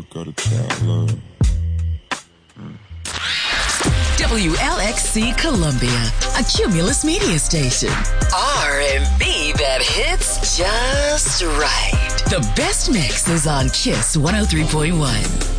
go to child love. WLXC Columbia, a Cumulus media station. R&B that hits just right. The best mix is on Kiss 103.1.